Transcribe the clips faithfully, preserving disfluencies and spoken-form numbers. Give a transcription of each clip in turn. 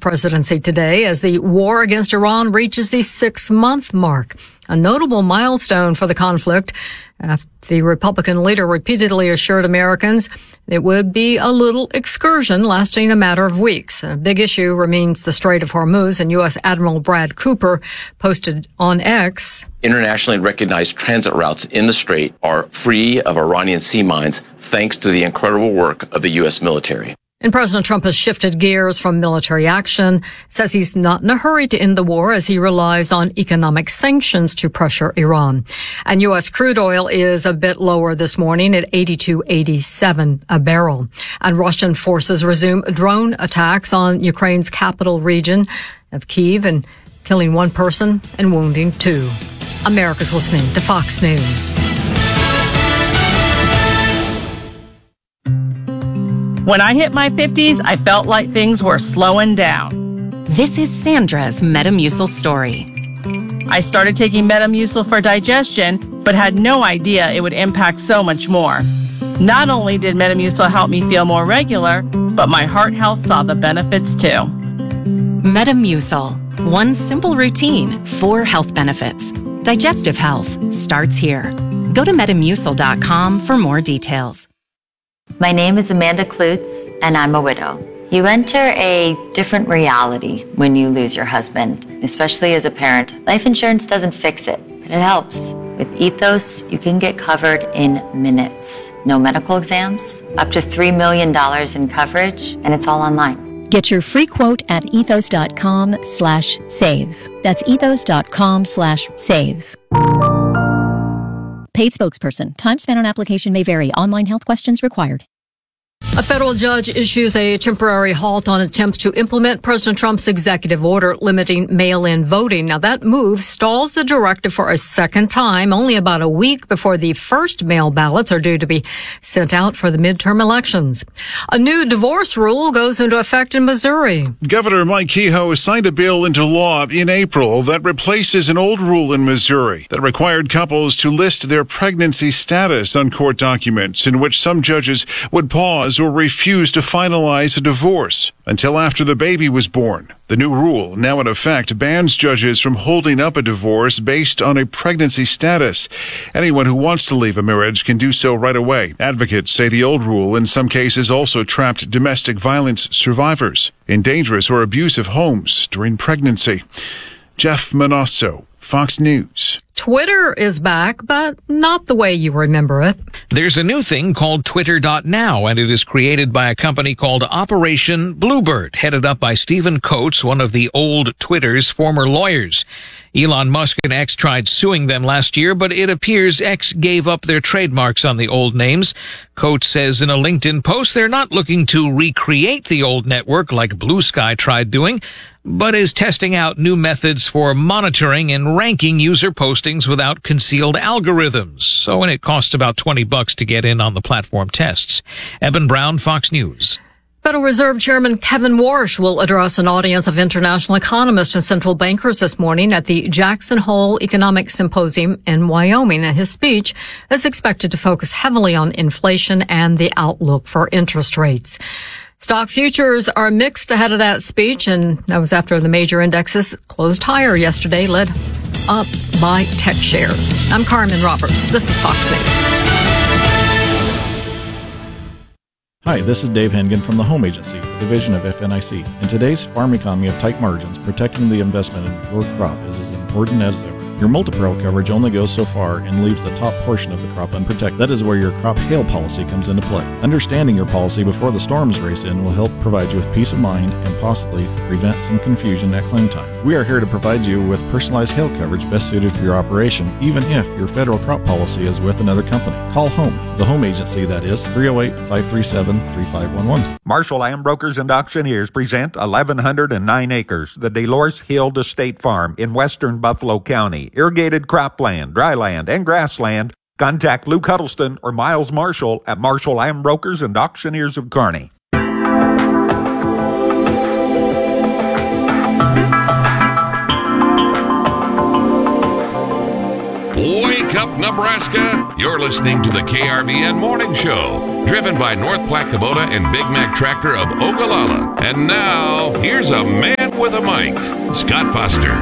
presidency today as the war against Iran reaches the six-month mark, a notable milestone for the conflict. After the Republican leader repeatedly assured Americans it would be a little excursion lasting a matter of weeks. A big issue remains the Strait of Hormuz, and U S Admiral Brad Cooper posted on X, "Internationally recognized transit routes in the strait are free of Iranian sea mines thanks to the incredible work of the U S military." And President Trump has shifted gears from military action, says he's not in a hurry to end the war as he relies on economic sanctions to pressure Iran. And U S crude oil is a bit lower this morning at eighty-two eighty-seven a barrel. And Russian forces resume drone attacks on Ukraine's capital region of Kyiv, and killing one person and wounding two. America's listening to Fox News. When I hit my fifties, I felt like things were slowing down. This is Sandra's Metamucil story. I started taking Metamucil for digestion, but had no idea it would impact so much more. Not only did Metamucil help me feel more regular, but my heart health saw the benefits too. Metamucil. One simple routine, four health benefits. Digestive health starts here. Go to metamucil dot com for more details. My name is Amanda Klutz, and I'm a widow. You enter a different reality when you lose your husband, especially as a parent. Life insurance doesn't fix it, but it helps. With Ethos, you can get covered in minutes. No medical exams, up to three million dollars in coverage, and it's all online. Get your free quote at ethos dot com slash save. That's ethos dot com slash save. Paid spokesperson. Time spent on application may vary. Online health questions required. A federal judge issues a temporary halt on attempts to implement President Trump's executive order limiting mail-in voting. Now, that move stalls the directive for a second time, only about a week before the first mail ballots are due to be sent out for the midterm elections. A new divorce rule goes into effect in Missouri. Governor Mike Kehoe signed a bill into law in April that replaces an old rule in Missouri that required couples to list their pregnancy status on court documents, in which some judges would pause or refuse to finalize a divorce until after the baby was born. The new rule, now in effect, bans judges from holding up a divorce based on a pregnancy status. Anyone who wants to leave a marriage can do so right away. Advocates say the old rule in some cases also trapped domestic violence survivors in dangerous or abusive homes during pregnancy. Jeff Manasso, Fox News. Twitter is back, but not the way you remember it. There's a new thing called Twitter dot now, and it is created by a company called Operation Bluebird, headed up by Stephen Coates, one of the old Twitter's former lawyers. Elon Musk and X tried suing them last year, but it appears X gave up their trademarks on the old names. Coates says in a LinkedIn post they're not looking to recreate the old network like Blue Sky tried doing, but is testing out new methods for monitoring and ranking user postings without concealed algorithms. So, and it costs about twenty bucks to get in on the platform tests. Eben Brown, Fox News. Federal Reserve Chairman Kevin Warsh will address an audience of international economists and central bankers this morning at the Jackson Hole Economic Symposium in Wyoming. And his speech is expected to focus heavily on inflation and the outlook for interest rates. Stock futures are mixed ahead of that speech, and that was after the major indexes closed higher yesterday, led up by tech shares. I'm Carmen Roberts. This is Fox News. Hi, this is Dave Hengen from the Home Agency, a division of F N I C. In today's farm economy of tight margins, protecting the investment in your crop is as important as ever. Your multi-peril coverage only goes so far and leaves the top portion of the crop unprotected. That is where your crop hail policy comes into play. Understanding your policy before the storms race in will help provide you with peace of mind and possibly prevent some confusion at claim time. We are here to provide you with personalized hail coverage best suited for your operation, even if your federal crop policy is with another company. Call Home, the Home Agency, that is three oh eight, five three seven, three five one one. Marshall Land Brokers and Auctioneers present eleven oh nine acres, the Delores Hill Estate Farm in western Buffalo County. Irrigated cropland, dryland, and grassland. Contact Luke Huddleston or Miles Marshall at Marshall Land Brokers and Auctioneers of Kearney. Wake up, Nebraska! You're listening to the K R V N Morning Show, driven by North Platte Kubota and Big Mac Tractor of Ogallala. And now, here's a man with a mic, Scott Foster.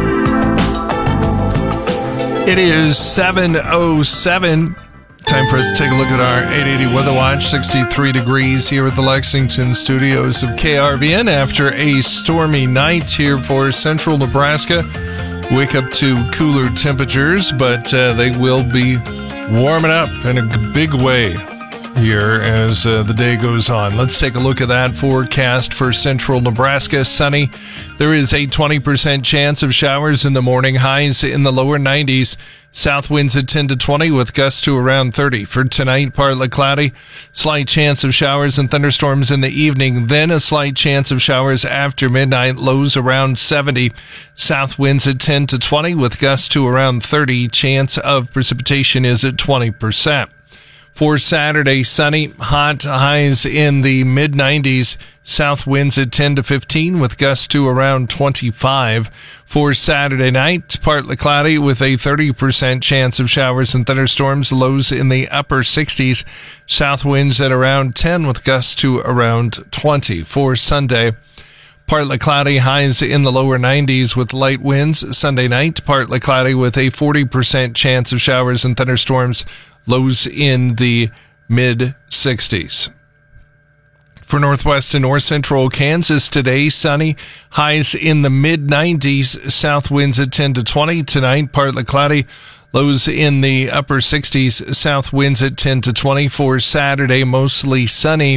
It is seven oh seven. Time for us to take a look at our eight eighty Weather Watch. sixty-three degrees here at the Lexington studios of K R V N after a stormy night here for central Nebraska. Wake up to cooler temperatures, but uh, they will be warming up in a big way here as uh, the day goes on. Let's take a look at that forecast for central Nebraska. Sunny. There is a twenty percent chance of showers in the morning, highs in the lower nineties. South winds at ten to twenty with gusts to around thirty. For tonight, partly cloudy. Slight chance of showers and thunderstorms in the evening. Then a slight chance of showers after midnight. Lows around seventy. South winds at ten to twenty with gusts to around thirty. Chance of precipitation is at twenty percent. For Saturday, sunny, hot, highs in the mid nineties. South winds at ten to fifteen with gusts to around twenty-five. For Saturday night, partly cloudy with a thirty percent chance of showers and thunderstorms. Lows in the upper sixties. South winds at around ten with gusts to around twenty. For Sunday, partly cloudy, highs in the lower nineties with light winds. Sunday night, partly cloudy with a forty percent chance of showers and thunderstorms. Lows in the mid sixties. For northwest and north central Kansas today, sunny, highs in the mid nineties, south winds at ten to twenty. Tonight, partly cloudy, lows in the upper sixties, south winds at ten to twenty. For Saturday, mostly sunny.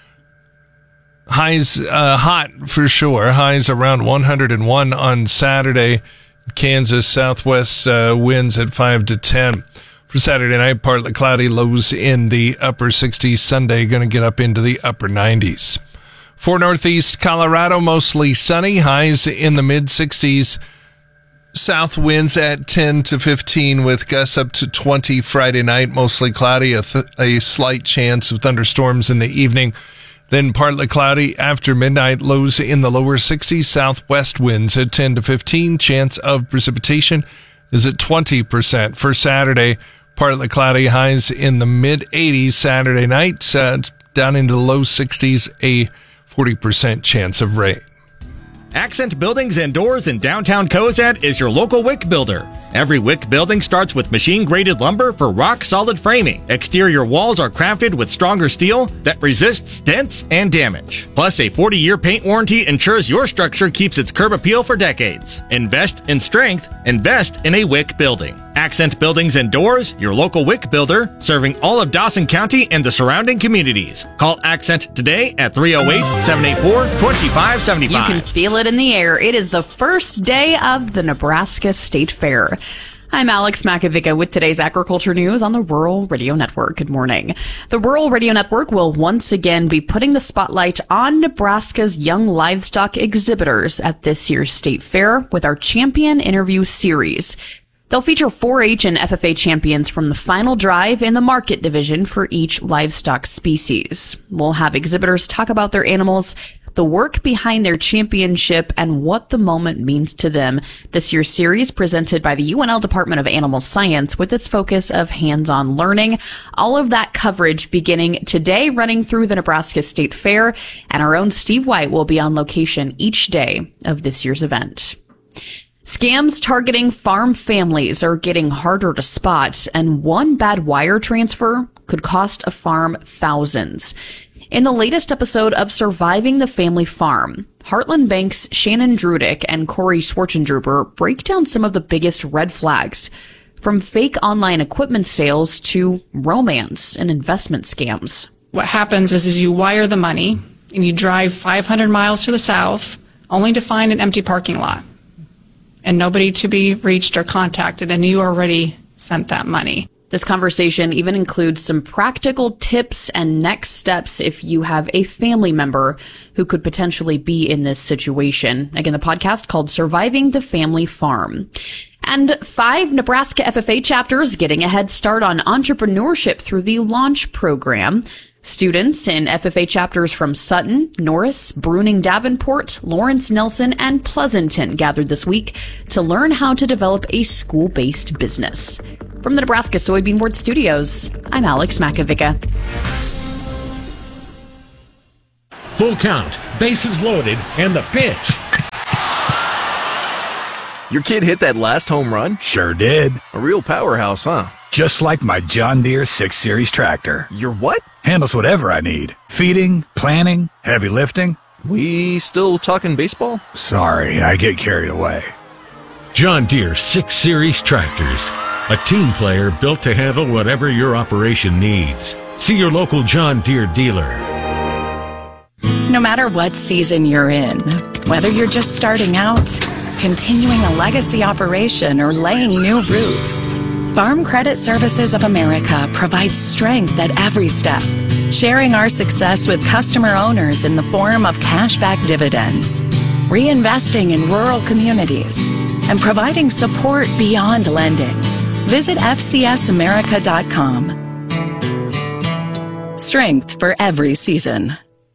Highs, uh, hot for sure. Highs around one hundred one on Saturday. Kansas southwest uh, winds at five to ten. For Saturday night, partly cloudy, lows in the upper sixties. Sunday, going to get up into the upper nineties. For northeast Colorado, mostly sunny, highs in the mid sixties. South winds at ten to fifteen with gusts up to twenty. Friday night, mostly cloudy, a, th- a slight chance of thunderstorms in the evening. Then partly cloudy after midnight, lows in the lower sixties. Southwest winds at ten to fifteen. Chance of precipitation is at twenty percent. For Saturday, partly cloudy, highs in the mid eighties. Saturday night, uh, down into the low sixties, a forty percent chance of rain. Accent Buildings and Doors in downtown Cozad is your local W I C builder. Every W I C building starts with machine-graded lumber for rock-solid framing. Exterior walls are crafted with stronger steel that resists dents and damage. Plus, a forty-year paint warranty ensures your structure keeps its curb appeal for decades. Invest in strength. Invest in a W I C building. Accent Buildings and Doors, your local W I C builder, serving all of Dawson County and the surrounding communities. Call Accent today at three oh eight, seven eight four, two five seven five. You can feel it in the air. It is the first day of the Nebraska State Fair. I'm Alex Makovica with today's agriculture news on the Rural Radio Network. Good morning. The Rural Radio Network will once again be putting the spotlight on Nebraska's young livestock exhibitors at this year's State Fair with our Champion Interview Series. They'll feature four H and F F A champions from the final drive and the market division for each livestock species. We'll have exhibitors talk about their animals, the work behind their championship, and what the moment means to them. This year's series presented by the U N L Department of Animal Science with its focus of hands-on learning. All of that coverage beginning today, running through the Nebraska State Fair, and our own Steve White will be on location each day of this year's event. Scams targeting farm families are getting harder to spot, and one bad wire transfer could cost a farm thousands. In the latest episode of Surviving the Family Farm, Heartland Bank's Shannon Drudick and Corey Schwartzendruber break down some of the biggest red flags, from fake online equipment sales to romance and investment scams. What happens is, is you wire the money and you drive five hundred miles to the south only to find an empty parking lot and nobody to be reached or contacted, and you already sent that money. This conversation even includes some practical tips and next steps if you have a family member who could potentially be in this situation. Again, the podcast called Surviving the Family Farm. And five Nebraska F F A chapters getting a head start on entrepreneurship through the Launch Program. Students in F F A chapters from Sutton, Norris, Bruning Davenport, Lawrence Nelson, and Pleasanton gathered this week to learn how to develop a school-based business. From the Nebraska Soybean Board Studios, I'm Alex Makovica. Full count, bases loaded, and the pitch. Your kid hit that last home run? Sure did. A real powerhouse, huh? Just like my John Deere six series tractor. Your what? Handles whatever I need. Feeding, planting, heavy lifting. We still talking baseball? Sorry, I get carried away. John Deere six series tractors. A team player built to handle whatever your operation needs. See your local John Deere dealer. No matter what season you're in, whether you're just starting out, continuing a legacy operation, or laying new roots, Farm Credit Services of America provides strength at every step, sharing our success with customer owners in the form of cashback dividends, reinvesting in rural communities, and providing support beyond lending. Visit F C S America dot com. Strength for every season.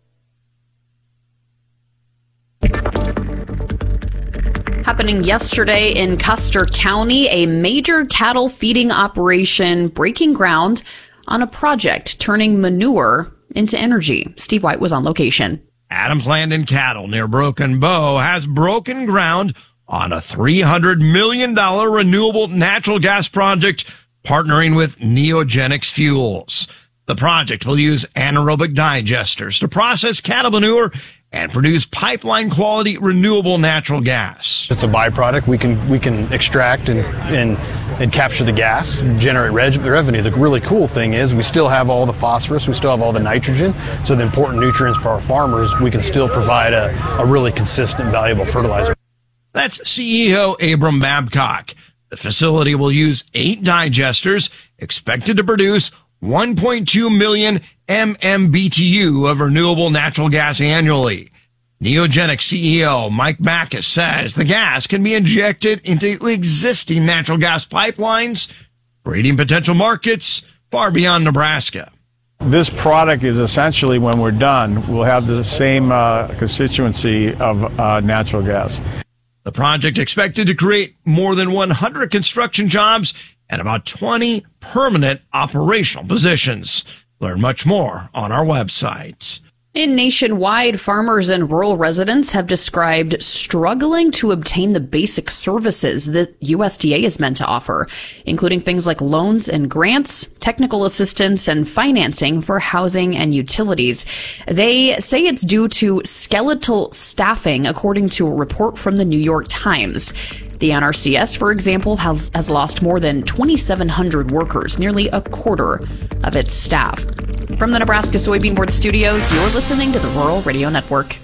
Happening yesterday in Custer County, a major cattle feeding operation breaking ground on a project turning manure into energy. Steve White was on location. Adams Land and Cattle near Broken Bow has broken ground on a three hundred million dollars renewable natural gas project partnering with Neogenics Fuels. The project will use anaerobic digesters to process cattle manure and produce pipeline-quality renewable natural gas. It's a byproduct. We can we can extract and and, and capture the gas, generate reg- revenue. The really cool thing is we still have all the phosphorus, we still have all the nitrogen, so the important nutrients for our farmers, we can still provide a, a really consistent, valuable fertilizer. That's C E O Abram Babcock. The facility will use eight digesters expected to produce one point two million M M B T U of renewable natural gas annually. Neogenic C E O Mike Backus says the gas can be injected into existing natural gas pipelines, creating potential markets far beyond Nebraska. This product is essentially, when we're done, we'll have the same uh, constituency of uh, natural gas. The project expected to create more than one hundred construction jobs and about twenty permanent operational positions. Learn much more on our website. In Nationwide, farmers and rural residents have described struggling to obtain the basic services that U S D A is meant to offer, including things like loans and grants, technical assistance, and financing for housing and utilities. They say it's due to skeletal staffing, according to a report from the New York Times. The N R C S, for example, has, has lost more than twenty-seven hundred workers, nearly a quarter of its staff. From the Nebraska Soybean Board Studios, you're listening to the Rural Radio Network.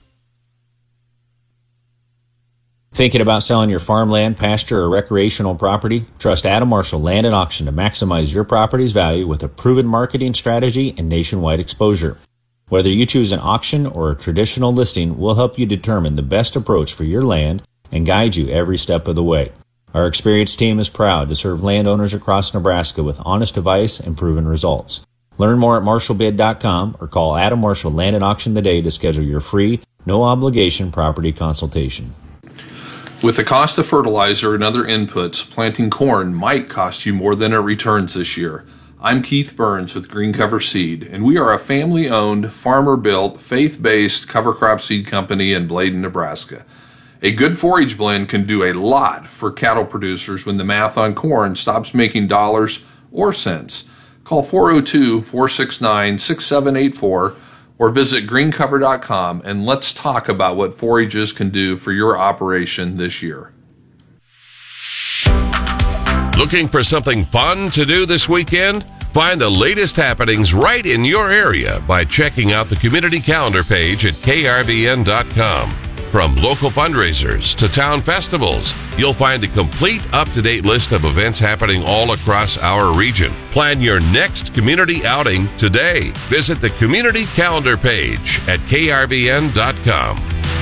Thinking about selling your farmland, pasture, or recreational property? Trust Adam Marshall Land and Auction to maximize your property's value with a proven marketing strategy and nationwide exposure. Whether you choose an auction or a traditional listing, we'll help you determine the best approach for your land and guide you every step of the way. Our experienced team is proud to serve landowners across Nebraska with honest advice and proven results. Learn more at marshall bid dot com or call Adam Marshall Land and Auction today to schedule your free, no-obligation property consultation. With the cost of fertilizer and other inputs, planting corn might cost you more than it returns this year. I'm Keith Burns with Green Cover Seed, and we are a family-owned, farmer-built, faith-based cover crop seed company in Bladen, Nebraska. A good forage blend can do a lot for cattle producers when the math on corn stops making dollars or cents. Call four oh two, four six nine, six seven eight four or visit green cover dot com and let's talk about what forages can do for your operation this year. Looking for something fun to do this weekend? Find the latest happenings right in your area by checking out the community calendar page at K R V N dot com. From local fundraisers to town festivals, you'll find a complete up-to-date list of events happening all across our region. Plan your next community outing today. Visit the community calendar page at K R V N dot com.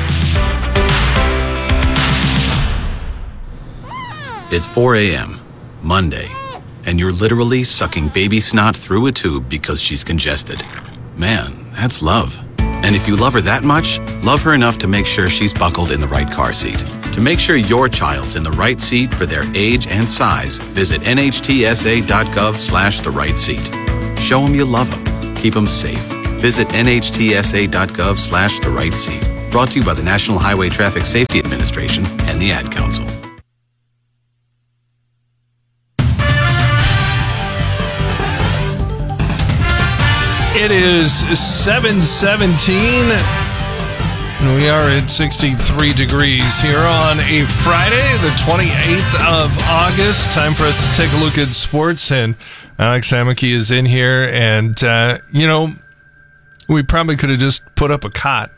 It's four a.m., Monday, and you're literally sucking baby snot through a tube because she's congested. Man, that's love. And if you love her that much, love her enough to make sure she's buckled in the right car seat. To make sure your child's in the right seat for their age and size, visit N H T S A dot gov slash the right seat. Show them you love them. Keep them safe. Visit N H T S A dot gov slash the right seat. Brought to you by the National Highway Traffic Safety Administration and the Ad Council. It is seven seventeen, and we are at sixty-three degrees here on a Friday, the twenty-eighth of August. Time for us to take a look at sports, and Alex Hammocky is in here, and, uh, you know, we probably could have just put up a cot.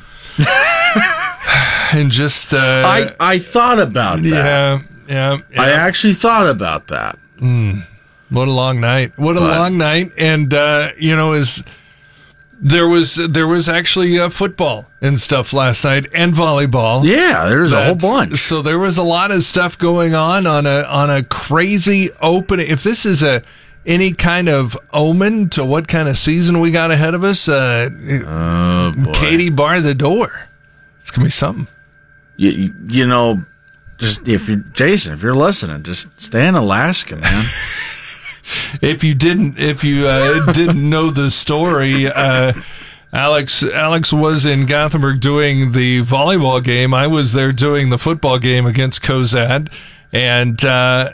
and just... Uh, I, I thought about that. Yeah, yeah. yeah. I actually thought about that. Mm. What a long night! What a but, long night! And uh, you know, is there was there was actually uh, football and stuff last night, and volleyball. Yeah, there's that, a whole bunch. So there was a lot of stuff going on on a on a crazy open. If this is a any kind of omen to what kind of season we got ahead of us, uh, oh, boy. Katie, bar the door. It's gonna be something. You you know, just if you Jason, if you're listening, just stay in Alaska, man. If you didn't, if you uh, didn't know the story, uh, Alex Alex was in Gothenburg doing the volleyball game. I was there doing the football game against Cozad, and uh,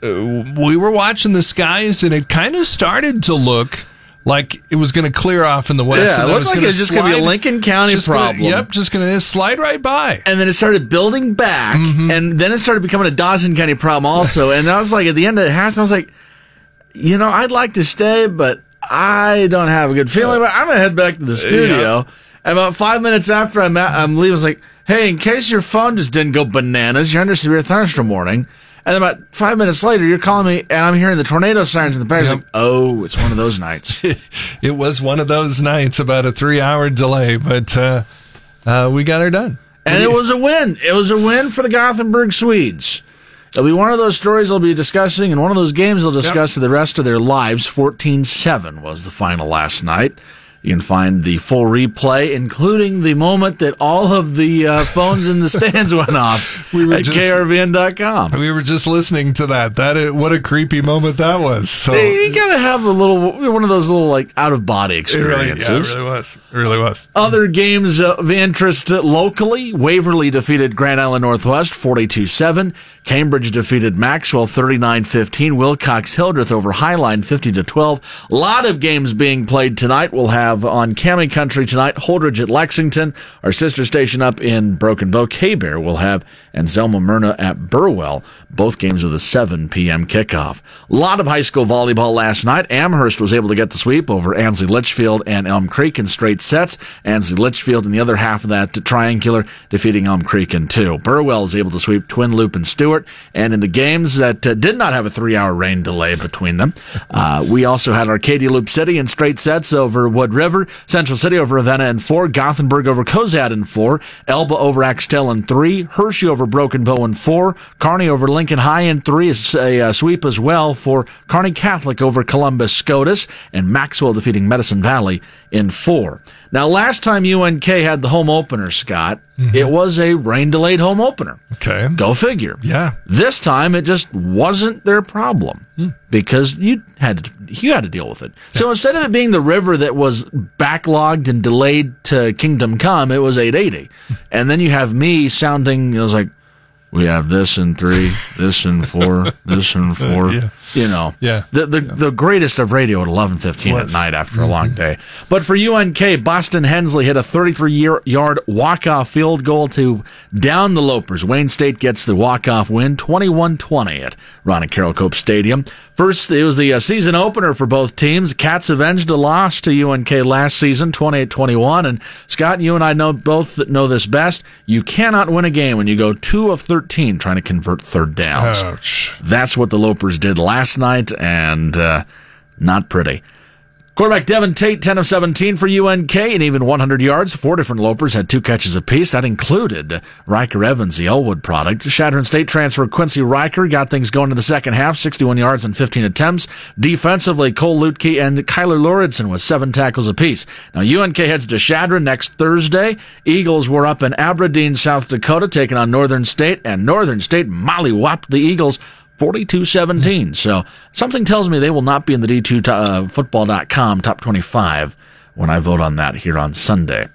we were watching the skies, and it kind of started to look like it was going to clear off in the west. Yeah, and it looked like it was just going to be a Lincoln County problem. Gonna, yep, just going to slide right by. And then it started building back, mm-hmm. and then it started becoming a Dawson County problem also. And I was like, at the end of the half, I was like, you know, I'd like to stay, but I don't have a good feeling. But I'm going to head back to the studio. Yeah. And about five minutes after I'm, at, I'm leaving, I was like, hey, in case your phone just didn't go bananas, you're under severe thunderstorm warning. And then about five minutes later, you're calling me, and I'm hearing the tornado sirens in the back. Yep. Like, oh, it's one of those nights. It was one of those nights, about a three-hour delay, but uh, uh, we got her done. And it was a win. It was a win for the Gothenburg Swedes. It'll be one of those stories they'll be discussing, and one of those games they'll discuss yep. for the rest of their lives. fourteen seven was the final last night. You can find the full replay, including the moment that all of the uh, phones in the stands went off we were at K R V N dot com. We were just listening to that. That is, what a creepy moment that was. So you gotta have a little, one of those little like out of body experiences. It really, yeah, it really was. It really was. Other games of interest locally: Waverly defeated Grand Island Northwest forty-two seven. Cambridge defeated Maxwell thirty-nine fifteen. Wilcox Hildreth over Highline fifty to twelve. A lot of games being played tonight. We'll have on Cami Country tonight, Holdridge at Lexington. Our sister station up in Broken Bow, K-Bear, will have Anselmo Myrna at Burwell. Both games with a seven p.m. kickoff. A lot of high school volleyball last night. Amherst was able to get the sweep over Ansley Litchfield and Elm Creek in straight sets. Ansley Litchfield in the other half of that triangular, defeating Elm Creek in two. Burwell is able to sweep Twin Loop and Stewart. And in the games that uh, did not have a three-hour rain delay between them, uh, we also had Arcadia Loop City in straight sets over Wood River, Central City over Ravenna in four, Gothenburg over Cozad in four, Elba over Axtell in three, Hershey over Broken Bow in four, Kearney over Lincoln High in three, is a uh, sweep as well for Kearney Catholic over Columbus Scotus, and Maxwell defeating Medicine Valley in four. Now, last time U N K had the home opener, Scott, mm-hmm. it was a rain-delayed home opener. Okay. Go figure. Yeah. This time, it just wasn't their problem mm. because you had to, you had to deal with it. Yeah. So instead of it being the river that was backlogged and delayed to Kingdom Come, it was eight eighty. And then you have me sounding, it was like, we have this in three, this in four, this in four. Yeah. You know, yeah. the the, yeah. the greatest of radio at eleven fifteen at night after mm-hmm. a long day. But for U N K, Boston Hensley hit a thirty-three-yard walk-off field goal to down the Lopers. Wayne State gets the walk-off win, twenty-one twenty at Ronnie Carroll Cope Stadium. First, it was the uh, season opener for both teams. Cats avenged a loss to U N K last season, twenty-eight twenty-one. And Scott, you and I know both that know this best. You cannot win a game when you go two of thirteen trying to convert third downs. Ouch. That's what the Lopers did last night, and uh, not pretty. Quarterback Devin Tate, ten of seventeen for U N K, and even one hundred yards. Four different Lopers had two catches apiece. That included Riker Evans, the Elwood product. Chadron State transfer Quincy Riker got things going in the second half, sixty-one yards and fifteen attempts. Defensively, Cole Lutke and Kyler Lauritsen with seven tackles apiece. Now, U N K heads to Chadron next Thursday. Eagles were up in Aberdeen, South Dakota, taking on Northern State, and Northern State mollywopped the Eagles forty-two seventeen. So something tells me they will not be in the D two football dot com top twenty-five when I vote on that here on Sunday.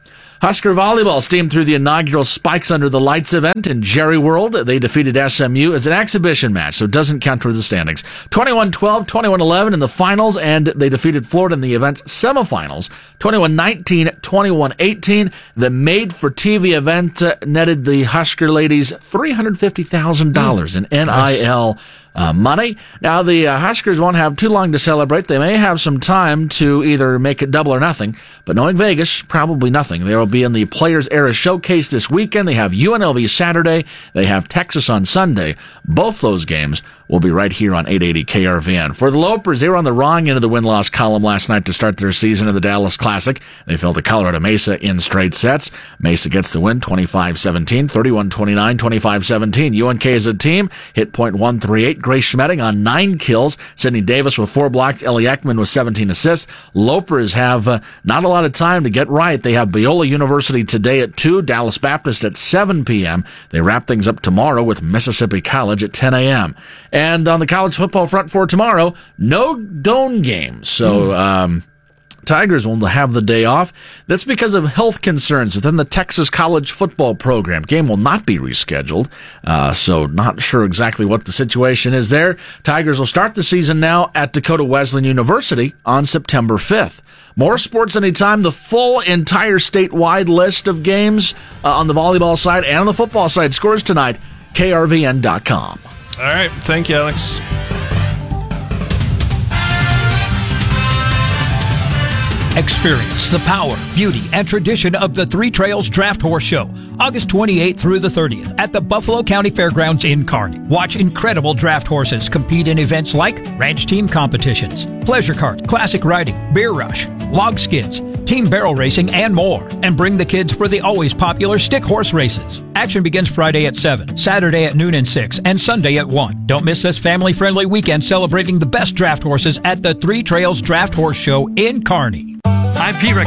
Husker volleyball steamed through the inaugural Spikes Under the Lights event in Jerry World. They defeated S M U as an exhibition match, so it doesn't count toward the standings. twenty-one twelve, twenty-one eleven in the finals, and they defeated Florida in the event's semifinals. twenty-one nineteen, twenty-one eighteen. The made-for-T V event uh, netted the Husker ladies three hundred fifty thousand dollars in N I L Uh, money. Now, the uh, Huskers won't have too long to celebrate. They may have some time to either make it double or nothing, but knowing Vegas, probably nothing. They will be in the Players Era Showcase this weekend. They have U N L V Saturday. They have Texas on Sunday. Both those games will be right here on eight eighty K R V N. For the Lopers, they were on the wrong end of the win-loss column last night to start their season in the Dallas Classic. They fell to Colorado Mesa in straight sets. Mesa gets the win, twenty-five seventeen, thirty-one twenty-nine, twenty-five seventeen. U N K as a team hit point one three eight. Grace Schmetting on nine kills. Sidney Davis with four blocks. Ellie Ekman with seventeen assists. Lopers have uh, not a lot of time to get right. They have Biola University today at two. Dallas Baptist at seven p.m. They wrap things up tomorrow with Mississippi College at ten a.m. And on the college football front for tomorrow, no Doane games. So, mm. um, Tigers will have the day off. That's because of health concerns within the Texas college football program. Game will not be rescheduled, uh, so not sure exactly what the situation is there. Tigers will start the season now at Dakota Wesleyan University on September fifth. More sports anytime. The full entire statewide list of games uh, on the volleyball side and on the football side. Scores tonight, K R V N dot com. All right. Thank you, Alex. Experience the power, beauty, and tradition of the Three Trails Draft Horse Show, August twenty-eighth through the thirtieth at the Buffalo County Fairgrounds in Kearney. Watch incredible draft horses compete in events like ranch team competitions, pleasure cart, classic riding, beer rush, log skids, team barrel racing, and more. And bring the kids for the always popular stick horse races. Action begins Friday at seven, Saturday at noon and six, and Sunday at one. Don't miss this family-friendly weekend celebrating the best draft horses at the Three Trails Draft Horse Show in Kearney. I'm Pete